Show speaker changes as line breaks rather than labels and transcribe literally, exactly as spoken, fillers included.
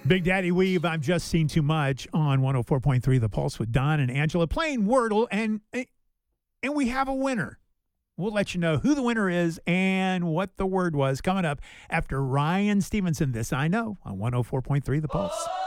Big Daddy Weave, I've just seen too much on one oh four point three The Pulse with Don and Angela playing Wordle, and and we have a winner. We'll let you know who the winner is and what the word was coming up after Ryan Stevenson. This I Know on one oh four point three The Pulse.